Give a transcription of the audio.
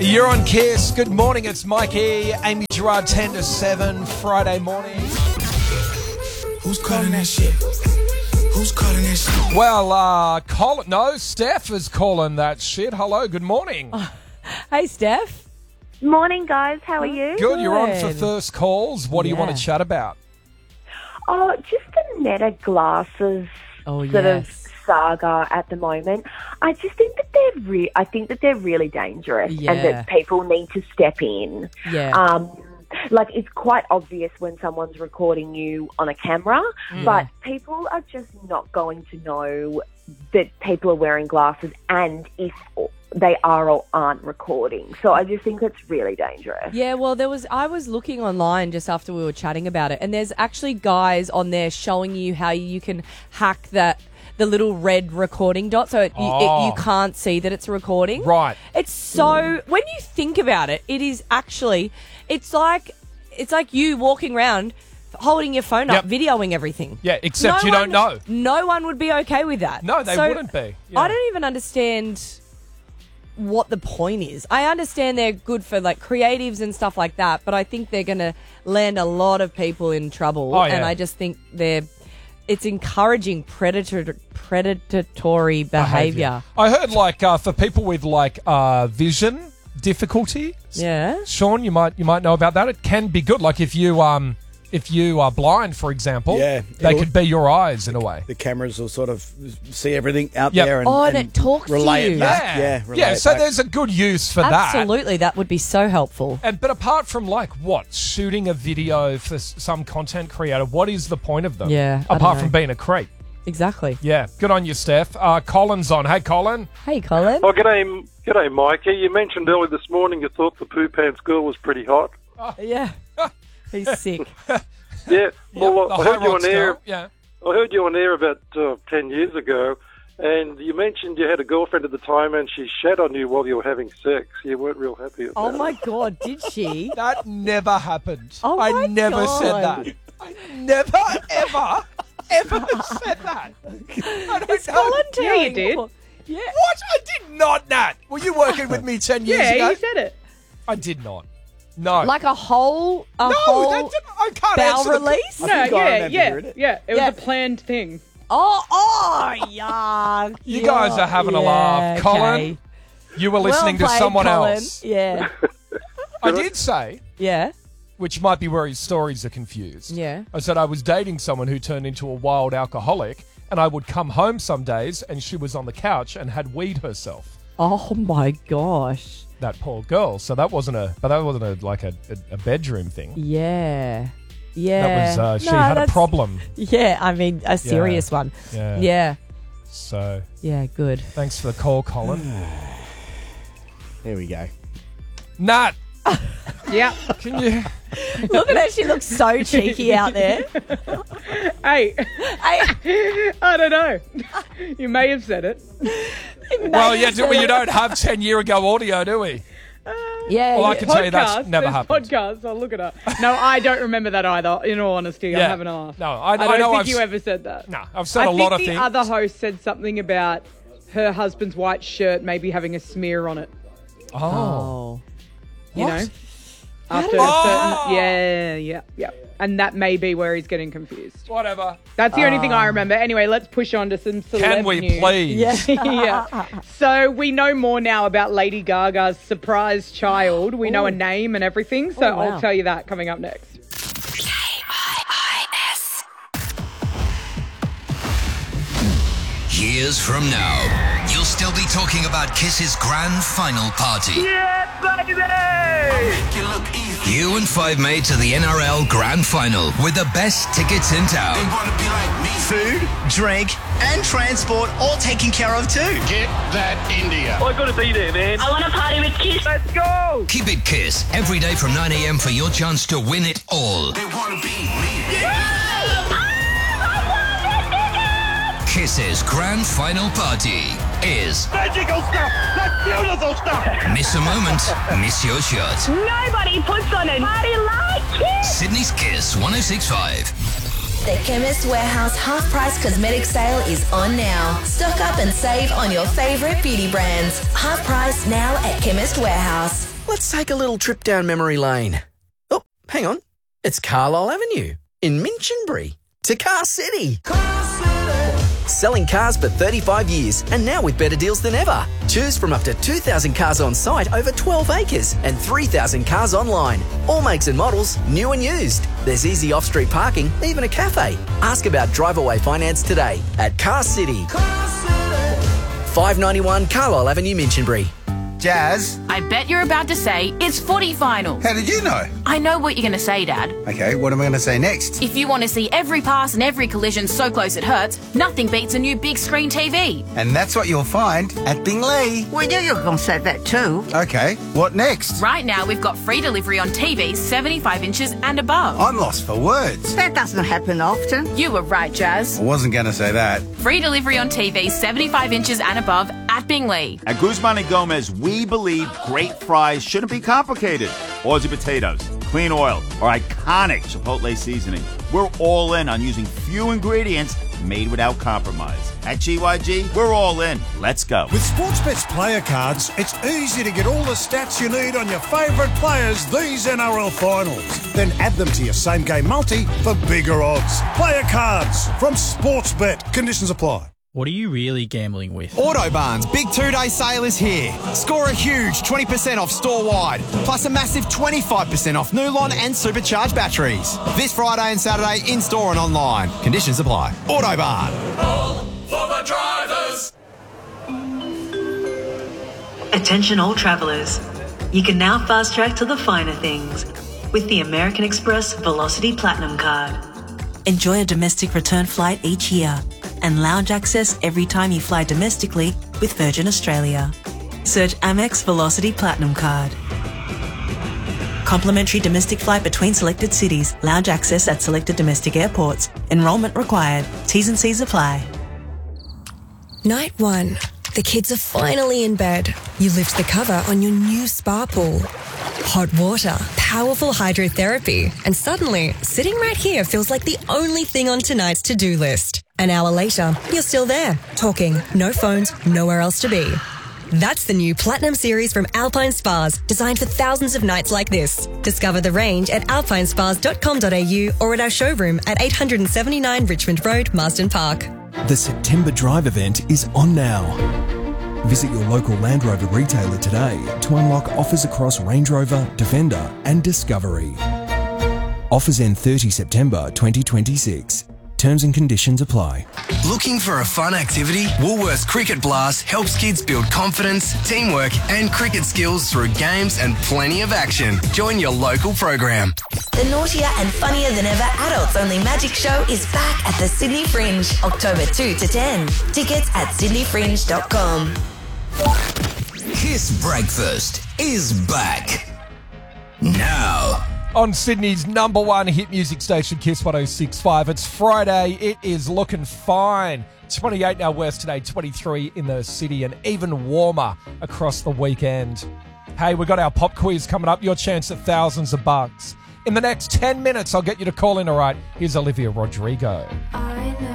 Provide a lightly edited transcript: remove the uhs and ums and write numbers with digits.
You're on Kiss. Good morning. It's Mikey, Amy Gerard, 10 to 7, Friday morning. Who's calling that shit? Who's calling that shit? Well, Steph is calling that shit. Hello, good morning. Hey, Steph. Morning, guys. How are you? Good. You're on for Good. first calls. What do you want to chat about? Oh, just the Meta glasses Oh, sort of yes. saga at the moment. I just think that they're really dangerous, and Yeah. that people need to step in. Yeah. Like, it's quite obvious when someone's recording you on a camera, but people are just not going to know that people are wearing glasses and if they are or aren't recording. So I just think it's really dangerous. Yeah, well, I was looking online just after we were chatting about it, and there's actually guys on there showing you how you can hack the little red recording dot, so you can't see that it's recording. Right. It's so, when you think about it, it is actually, it's like you walking around holding your phone up, videoing everything. Yeah, except you don't know. No one would be okay with that. No, they wouldn't be. Yeah. I don't even understand what the point is. I understand they're good for like creatives and stuff like that, but I think they're going to land a lot of people in trouble. Oh, yeah. And I just think it's encouraging predatory behaviour. I heard for people with vision difficulty. Yeah. Sean, you might know about that. It can be good. Like if you are blind, for example, they could be your eyes in a way. The cameras will sort of see everything out Yep. there And it talks to relay you. it back. relay it So back. there's a good use for that. Absolutely, that would be so helpful. But apart from shooting a video for some content creator, what is the point of them? Yeah, I don't apart know. from being a creep. Exactly. Yeah, good on you, Steph. Colin's on. Hey, Colin. Hey, Colin. Oh, g'day, Mikey. You mentioned earlier this morning you thought the Poo Pants girl was pretty hot. Yeah. He's sick. Yeah. Well, The I High heard you Rocks on air. girl. Yeah. I heard you on air about 10 years ago, and you mentioned you had a girlfriend at the time, and she shat on you while you were having sex. You weren't real happy about Oh, it. my God, did she? That never happened. Oh I my never God. said that. I never, ever said that. I don't It's know. Colin Yeah, telling you did. Yeah. What? I did not, Nat. Were you working with me 10 years ago? Yeah, you said it. I did not. No. Like a whole no, I can't bowel answer the release? No, think I yeah, remember hearing it. It was Yeah. a planned thing. Yeah. You guys are having a laugh. Colin, you were listening Well to played, someone Colin. else. Yeah. I did say, Yeah. which might be where his stories are confused. Yeah. I said I was dating someone who turned into a wild alcoholic, and I would come home some days and she was on the couch and had weed herself. Oh my gosh. That poor girl. So that wasn't a bedroom thing. Yeah. Yeah. That was she No, had a that's- problem. Yeah, I mean a serious one. Yeah. Yeah. So Yeah, good. thanks for the call, Colin. There we go. Nat, Yeah. can you? Look at her, she looks so cheeky out there. Hey, Hey, I don't know. You may have said it. Well, yeah, we don't have 10-year ago audio, do we? yeah. Well, I yeah. can tell you that's never there's happened. Podcasts, I'll look it up. No, I don't remember that either, in all honesty. Yeah. I'm having a laugh. No, I don't know think I've you s- ever said that. No, I've said I a lot of think things. the other host said something about her husband's white shirt maybe having a smear on it, Oh. you What? know? After Oh! a certain... Yeah. And that may be where he's getting confused. Whatever. That's the only thing I remember. Anyway, let's push on to some celeb Can we news. please? Yeah. Yeah. So we know more now about Lady Gaga's surprise child. We know a name and everything. So Oh, wow. I'll tell you that coming up next. Years from now, you'll still be talking about Kiss's grand final party. Yeah, baby! Make it look easy. You and five mates at the NRL grand final with the best tickets in They town. wanna be like me. Food, drink, and transport all taken care of too. Get that India. I got to be there, man. I want to party with Kiss. Let's go! Keep it Kiss every day from 9 a.m. for your chance to win it all. They wanna be me. Kiss's grand final party is Magical stuff! That's beautiful stuff! miss a moment, miss your shot. Nobody puts on a party like Kiss. Sydney's Kiss 106.5. The Chemist Warehouse half-price cosmetic sale is on now. Stock up and save on your favourite beauty brands. Half price now at Chemist Warehouse. Let's take a little trip down memory lane. Oh, hang on. It's Carlisle Avenue in Minchinbury to Car City. Selling cars for 35 years and now with better deals than ever. Choose from up to 2,000 cars on site over 12 acres and 3,000 cars online. All makes and models, new and used. There's easy off-street parking, even a cafe. Ask about drive-away finance today at Car City. 591 Carlisle Avenue, Minchinbury. Jazz. I bet you're about to say it's footy final. How did you know? I know what you're going to say, Dad. Okay, what am I going to say next? If you want to see every pass and every collision so close it hurts, nothing beats a new big screen TV. And that's what you'll find at Bingley. We knew you were going to say that too. Okay, what next? Right now, we've got free delivery on TVs 75 inches and above. I'm lost for words. That doesn't happen often. You were right, Jazz. I wasn't going to say that. Free delivery on TVs 75 inches and above at Bingley. At Guzman and Gomez, we believe great fries shouldn't be complicated. Aussie potatoes, clean oil, or iconic Chipotle seasoning. We're all in on using few ingredients made without compromise. At GYG, we're all in. Let's go. With Sportsbet's player cards, it's easy to get all the stats you need on your favourite players these NRL finals. Then add them to your same-game multi for bigger odds. Player cards from Sportsbet. Conditions apply. What are you really gambling with? Autobarn's big 2-day sale is here. Score a huge 20% off store-wide, plus a massive 25% off Nulon and supercharged batteries. This Friday and Saturday in-store and online. Conditions apply. Autobarn. All for the drivers. Attention all travellers. You can now fast track to the finer things with the American Express Velocity Platinum Card. Enjoy a domestic return flight each year and lounge access every time you fly domestically with Virgin Australia. Search Amex Velocity Platinum Card. Complimentary domestic flight between selected cities. Lounge access at selected domestic airports. Enrolment required. T's and C's apply. Night 1. The kids are finally in bed. You lift the cover on your new spa pool. Hot water, powerful hydrotherapy, and suddenly, sitting right here feels like the only thing on tonight's to-do list. An hour later, you're still there, talking, no phones, nowhere else to be. That's the new Platinum Series from Alpine Spas, designed for thousands of nights like this. Discover the range at alpinespas.com.au or at our showroom at 879 Richmond Road, Marsden Park. The September Drive event is on now. Visit your local Land Rover retailer today to unlock offers across Range Rover, Defender and Discovery. Offers end 30 September 2026. Terms and conditions apply. Looking for a fun activity? Woolworths Cricket Blast helps kids build confidence, teamwork and cricket skills through games and plenty of action. Join your local program. The naughtier and funnier than ever adults-only magic show is back at the Sydney Fringe, October 2 to 10. Tickets at sydneyfringe.com. Kiss Breakfast is back. Now. On Sydney's number one hit music station, Kiss 106.5. It's Friday. It is looking fine. 28 now west today, 23 in the city, and even warmer across the weekend. Hey, we've got our pop quiz coming up. Your chance at thousands of bucks. In the next 10 minutes, I'll get you to call in, all right? Here's Olivia Rodrigo.